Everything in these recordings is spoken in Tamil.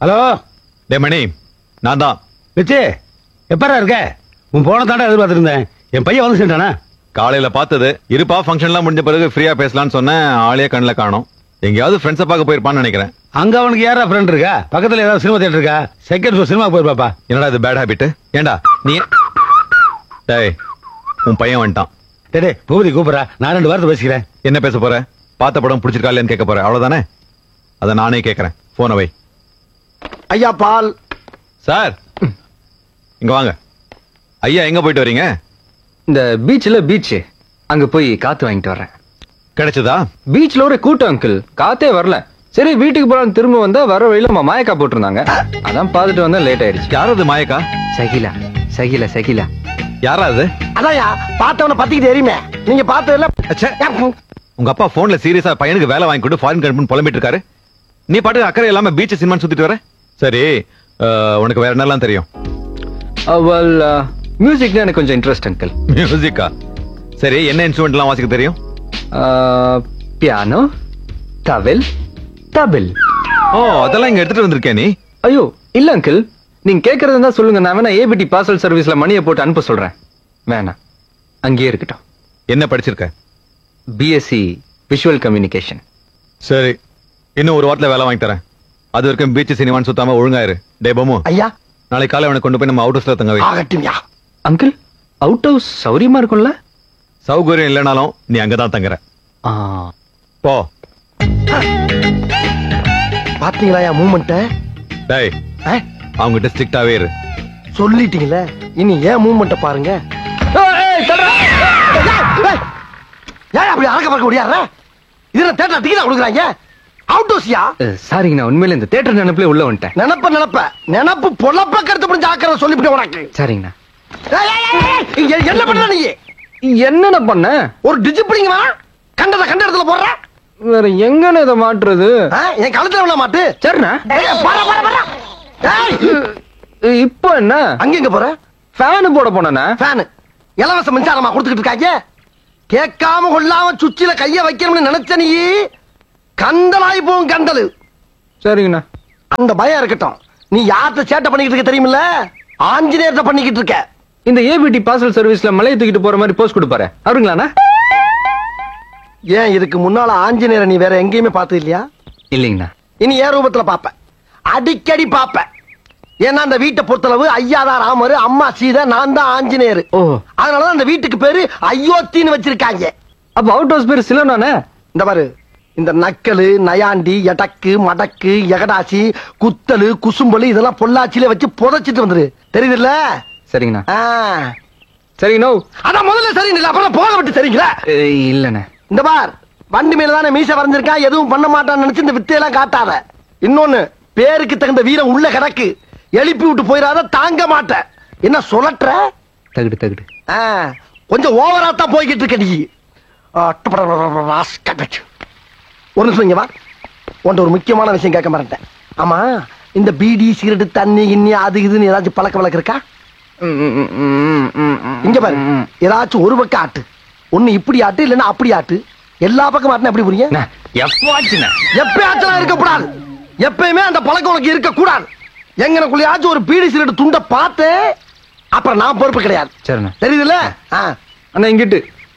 ஹலோ டே மணி, நான் தான். பிச்சு எப்பரா இருக்க? உன் போன தாண்டா எதிர்பார்த்திருந்தேன். என் பையன் வந்து சேர்ந்தானா? காலையில பார்த்தது இருப்பா, ஃபங்க்ஷன்லாம் முடிஞ்ச பிறகு ஃப்ரீயா பேசலாம்னு சொன்னேன். ஆளே கண்ணில் காணோம். எங்கேயாவது ஃப்ரெண்ட்ஸை பார்க்க போயிருப்பான்னு நினைக்கிறேன். அங்க அவனுக்கு யாரா ஃப்ரெண்ட் இருக்கா? பக்கத்துல ஏதாவது சினிமா தியேட்டர் இருக்கா? Second show cinema போயிருப்பாப்பா. என்னடா இது பேட் ஹாபிட்? ஏண்டா நீ டேய், உன் பையன் வந்துட்டான். டேய் பூபதி கூப்பிடுறா, நான் 2 வாரத்தை பேசிக்கிறேன். என்ன பேச போற? பார்த்த படம் பிடிச்சிருக்கா இல்லையான்னு கேட்க போற, அவ்வளவுதானே? அதை நானே கேட்கறேன். போன வை. ஐயா பால். சார் இங்க வாங்க. ஐயா எங்க போயிட்டு வரீங்க? இந்த பீச் அங்க போய் காத்து வாங்கிட்டு வர்றேன். கிடைச்சதா? பீச்ல ஒரு கூட்டம் அங்கிள், காத்தே வரல. சரி வீட்டுக்கு போலாம் திரும்ப வந்தா வர வழியில மாயக்கா போட்டிருந்தாங்க. அதான் பாத்துட்டு வந்தா லேட் ஆயிடுச்சு. யாராவது மாயக்கா? சகிலா சகிலா சகிலா. யாராவது? அதான்யா பார்த்தவன பத்திக்கிட்டு எரியுமே. நீங்க பார்த்ததுல உங்க அப்பா போன்ல சீரியஸா பையனுக்கு வேலை வாங்கி கொடுத்து ஃபாரின் கம்பெனி புலம்பிட்டு இருக்காரு. நீ பாட்டு அக்கறை இல்லாம பீச் சினிமான்னு சுத்திட்டு வர. சரி, உனக்கு வேற என்னெல்லாம் தெரியும்? அவள் மியூசிக்னா எனக்கு கொஞ்சம் இன்ட்ரெஸ்ட் அங்கிள். மியூசிக்கா? சரி, என்ன இன்ஸ்ட்ருமெண்ட் எல்லாம் வாசிக்க தெரியும்? பியானோ, தவில், தபில். ஓ, அதெல்லாம் இங்க எடுத்துட்டு வந்திருக்கே நீ? ஐயோ இல்ல அங்கிள், நீங்க கேக்குறது தான் சொல்லுங்க. நான் வேணா ஏபிடி பார்சல் சர்வீஸ்ல மணியை போட்டு அனுப்ப சொல்றேன். வேணாம், அங்கேயே இருக்கட்டும். என்ன படிச்சிருக்க? BSc visual communication. சரி, இன்னும் ஒரு வாரத்துல வேலை வாங்கி தரேன். அது வரைக்கும் பீச் சினிமான்னு சுத்தாம ஒழுங்காயிரு. டே பமு, ஐயா நாளைக்கு காலை அவனை கொண்டு போய் நம்ம அவுட் ஹவுஸ்ல தங்க வை. ஆகட்டும்யா. அங்கிள் அவுட் ஹவுஸ் சௌரியமா இருக்கும்ல? சௌகரியம் இல்லைனாலும் நீ அங்கதான் தங்குற. போ. பாத்தீங்களா மூமெண்ட்? டேய், அவங்ககிட்ட ஸ்ட்ரிக்டாவே இரு. சொல்லிட்டீங்களே, இனி ஏன் மூமெண்ட பாருங்க. ஏன் அப்படி அறக்க பார்க்க முடியாத? இதுல தேட்டர் டிக்கெட் கொடுக்குறாங்க. அவுட் ஹவுஸ்யா? சாரிங்க, நான் உண்மையில இந்த தியேட்டர் நினைப்புல உள்ள வந்துட்டேன். நினப்பு பொழப்ப கருத்து புரிஞ்சு ஆக்கிற சொல்லிவிட்டு உனக்கு. சரிங்கண்ணா. என்ன பண்ற நீ? என்னென்ன பண்ண? ஒரு டிஜிப்ளிங் கண்ட இடத்துல போடுற. வேற எங்கன்னு இதை மாட்டுறது? என் கழுத்துல உள்ள மாட்டு. சரிண்ணா. இப்போ என்ன அங்க எங்க போற? ஃபேன் போட போனா? ஃபேன் இலவச மின்சாரமா கொடுத்துக்கிட்டு இருக்காங்க. கேட்காம கொள்ளாம சுச்சில கைய வைக்கணும்னு நினைச்ச நீ கந்தலாய் போகும் கந்தலு. சரிங்கண்ணா. அந்த பயம் இருக்கட்டும். நீ யார்கிட்ட சேட்டை பண்ணிக்கிட்டு இருக்க தெரியுமில்ல? ஆஞ்சநேயர்கிட்ட பண்ணிக்கிட்டு இருக்க. இந்த ஏபிடி பார்சல் சர்வீஸ்ல மலையை தூக்கிட்டு போற மாதிரி போஸ்ட் கொடுப்பாரு அவருங்களாண்ணா? ஏன் இதுக்கு முன்னால ஆஞ்சநேயரை நீ வேற எங்கேயுமே பார்த்தது இல்லையா? இல்லைங்கண்ணா. இனி ஏன் ரூபத்துல பாப்ப? அடிக்கடி பாப்ப. ஏன்னா அந்த வீட்டை பொறுத்தளவு ஐயாதான் ராமரு, அம்மா சீதை, நான் தான் ஆஞ்சநேயர். ஓ, அதனாலதான் அந்த வீட்டுக்கு பேரு அயோத்தின்னு வச்சிருக்காங்க. அப்ப அவுட் ஹவுஸ் பேரு சிலோனானே? இந்த பாரு, இந்த நக்கலு, நயாண்டி, எடக்கு, மடக்கு, எகடாசி, குத்தலு, குசும்பலு இதெல்லாம் பொள்ளாச்சியில வச்சு புதைச்சிட்டு வந்துரு. தெரியுதுல்ல? சரிங்கண்ணா. சரிங்கண்ணா. அதான் முதல்ல சரிங்க, அப்புறம் போக விட்டு சரிங்களா? இல்லண்ணே. இந்த பார், வண்டி மேலதானே மீச வரைஞ்சிருக்கா, எதுவும் பண்ண மாட்டான்னு நினைச்சு இந்த வித்தையெல்லாம் காட்டாத. இன்னொன்னு, பேருக்கு தகுந்த வீரம் உள்ள கிடக்கு. எழுப்பி விட்டு போயிடாத, தாங்க மாட்டேன். என்ன சொல்லற்ற? தகுடு தகுடு. கொஞ்சம் ஓவரா தான் போய்கிட்டு இருக்க நீ. ஒரு நிமிஷம் இங்க வா. உன்ட்ட ஒரு முக்கியமான விஷயம் கேட்க மாட்டேன். ஆமா, இந்த பீடி சிகரெட் தண்ணி கிண்ணி அது இதுன்னு ஏதாச்சும் பழக்க வழக்கம் இருக்கா? இங்க பாரு, ஏதாச்சும் ஒரு பக்கம் ஆட்டு. ஒண்ணு இப்படி ஆட்டு, இல்லன்னா அப்படி ஆட்டு. எல்லா பக்கம் ஆட்டுனா எப்படி புரியும்? எப்பயாச்சும் இருக்கக்கூடாது. எப்பயுமே அந்த பழக்கம் உனக்கு இருக்க கூடாது. எங்கனக்குள்ளயாச்சும் ஒரு பீடி சிகரெட் துண்ட பார்த்து அப்புறம் நான் பொறுப்பு கிடையாது. சரிண்ணா. தெரியுதுல்ல? அண்ணா இங்கிட்டு.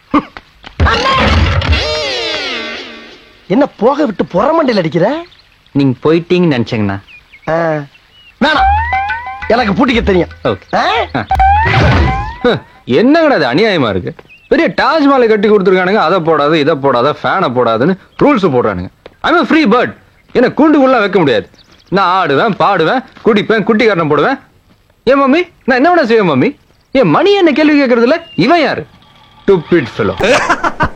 என்ன போக விட்டு புறமண்டையில் அடிக்கிற? நீங்க போயிட்டீங்கன்னு நினைச்சேங்கண்ணா. வேணாம், எனக்கு பூட்டிக்க தெரியும். என்னங்கடா அது அநியாயமா இருக்கு. பெரிய தாஜ்மஹாலை கட்டி கொடுத்துருக்கானுங்க. அதை போடாது, இதை போடாத, ஃபேனை போடாதுன்னு ரூல்ஸ் போடுறானுங்க. I free bird. என்ன கூண்டுக்குள்ள வைக்க முடியாது. நான் ஆடுவேன், பாடுவேன், குடிப்பேன், குட்டி காரணம் போடுவேன். ஏன் மம்மி, நான் என்ன வேணா செய்வேன் மம்மி. என் மணி என்ன கேள்வி கேட்கறது இல்ல. இவன் யாரு? Stupid fellow.